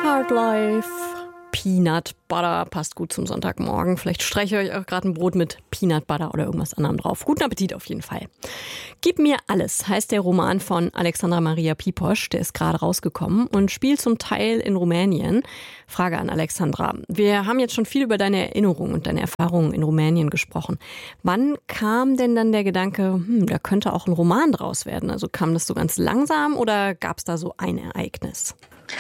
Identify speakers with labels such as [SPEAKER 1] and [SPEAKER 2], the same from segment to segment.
[SPEAKER 1] Hard Life. Peanut Butter passt gut zum Sonntagmorgen. Vielleicht streiche ich euch auch gerade ein Brot mit Peanut Butter oder irgendwas anderem drauf. Guten Appetit auf jeden Fall. Gib mir alles heißt der Roman von Alexandra Maria Piposch. Der ist gerade rausgekommen und spielt zum Teil in Rumänien. Frage an Alexandra. Wir haben jetzt schon viel über deine Erinnerungen und deine Erfahrungen in Rumänien gesprochen. Wann kam denn dann der Gedanke, da könnte auch ein Roman draus werden? Also kam das so ganz langsam oder gab es da so ein Ereignis?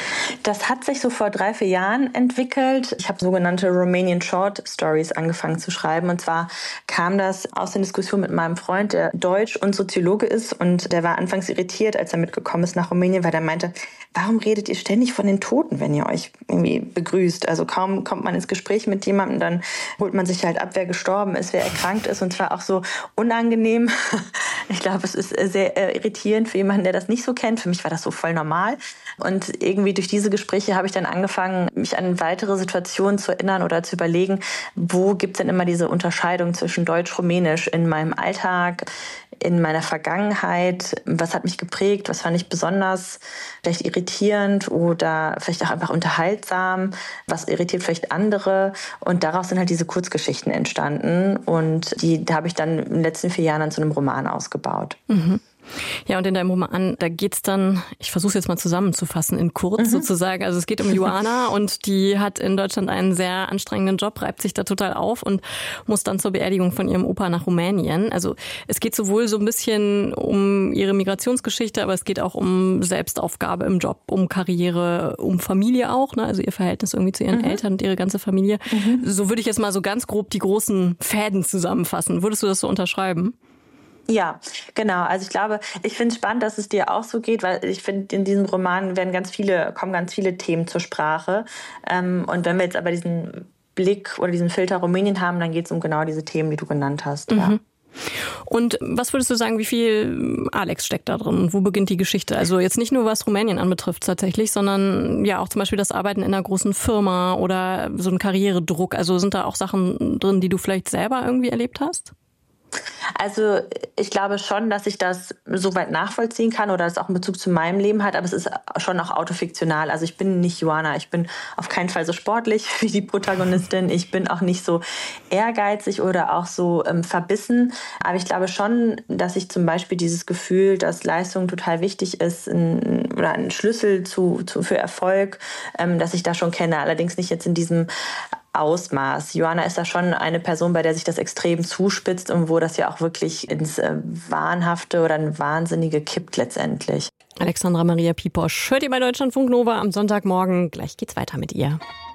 [SPEAKER 2] Das hat sich so vor 3-4 Jahren entwickelt. Ich habe sogenannte Romanian Short Stories angefangen zu schreiben. Und zwar kam das aus der Diskussion mit meinem Freund, der Deutsch und Soziologe ist. Und der war anfangs irritiert, als er mitgekommen ist nach Rumänien, weil der meinte, warum redet ihr ständig von den Toten, wenn ihr euch irgendwie begrüßt? Also kaum kommt man ins Gespräch mit jemandem, dann holt man sich halt ab, wer gestorben ist, wer erkrankt ist. Und zwar auch so unangenehm. Ich glaube, es ist sehr irritierend für jemanden, der das nicht so kennt. Für mich war das so voll normal. Und irgendwie durch diese Gespräche habe ich dann angefangen, mich an weitere Situationen zu erinnern oder zu überlegen, wo gibt es denn immer diese Unterscheidung zwischen Deutsch-Rumänisch in meinem Alltag, in meiner Vergangenheit, was hat mich geprägt, was fand ich besonders vielleicht irritierend oder vielleicht auch einfach unterhaltsam, was irritiert vielleicht andere. Und daraus sind halt diese Kurzgeschichten entstanden und da habe ich dann in den letzten 4 Jahren dann zu einem Roman ausgebaut.
[SPEAKER 1] Mhm. Ja, und in deinem Roman, da geht's dann, ich versuche es jetzt mal zusammenzufassen, in kurz sozusagen. Also es geht um Joanna und die hat in Deutschland einen sehr anstrengenden Job, reibt sich da total auf und muss dann zur Beerdigung von ihrem Opa nach Rumänien. Also es geht sowohl so ein bisschen um ihre Migrationsgeschichte, aber es geht auch um Selbstaufgabe im Job, um Karriere, um Familie auch, ne? Also ihr Verhältnis irgendwie zu ihren Eltern und ihre ganze Familie. So würde ich jetzt mal so ganz grob die großen Fäden zusammenfassen. Würdest du das so unterschreiben?
[SPEAKER 2] Ja, genau. Also ich glaube, ich finde es spannend, dass es dir auch so geht, weil ich finde, in diesem Roman kommen ganz viele Themen zur Sprache. Und wenn wir jetzt aber diesen Blick oder diesen Filter Rumänien haben, dann geht es um genau diese Themen, die du genannt hast. Ja.
[SPEAKER 1] Und was würdest du sagen, wie viel Alex steckt da drin? Wo beginnt die Geschichte? Also jetzt nicht nur, was Rumänien anbetrifft tatsächlich, sondern ja auch zum Beispiel das Arbeiten in einer großen Firma oder so ein Karrieredruck. Also sind da auch Sachen drin, die du vielleicht selber irgendwie erlebt hast?
[SPEAKER 2] Also ich glaube schon, dass ich das soweit nachvollziehen kann oder das auch einen Bezug zu meinem Leben hat, aber es ist schon auch autofiktional. Also ich bin nicht Joanna, ich bin auf keinen Fall so sportlich wie die Protagonistin, ich bin auch nicht so ehrgeizig oder auch so verbissen, aber ich glaube schon, dass ich zum Beispiel dieses Gefühl, dass Leistung total wichtig ist oder ein Schlüssel für Erfolg, dass ich da schon kenne, allerdings nicht jetzt in diesem Ausmaß. Joanna ist da schon eine Person, bei der sich das extrem zuspitzt und wo das ja auch wirklich ins Wahnhafte oder ein Wahnsinnige kippt letztendlich.
[SPEAKER 1] Alexandra Maria Piposch hört ihr bei Deutschlandfunk Nova am Sonntagmorgen. Gleich geht's weiter mit ihr.